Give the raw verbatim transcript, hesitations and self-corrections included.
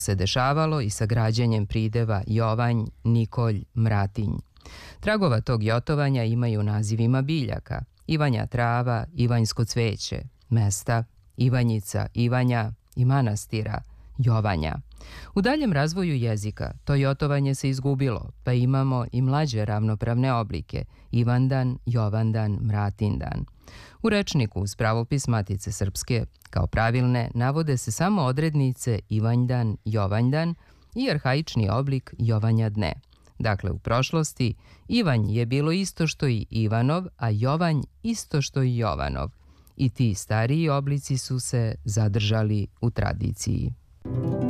se dešavalo i sa građenjem prideva Jovanj, Nikolj, Mratinj. Tragova tog jotovanja imaju u nazivima biljaka: Ivanja trava, Ivanjsko cveće, mesta, Ivanjica, Ivanja i manastira, Jovanja. U daljem razvoju jezika to jotovanje se izgubilo, pa imamo i mlađe ravnopravne oblike: Ivandan, Jovandan, Mratindan. U rečniku uz pravopis Matice srpske kao pravilne navode se samo odrednice Ivanjdan, Jovanjdan i arhaični oblik Jovanjadne. Dakle, u prošlosti Ivanj je bilo isto što i Ivanov, a Jovanj isto što i Jovanov. I ti stariji oblici su se zadržali u tradiciji.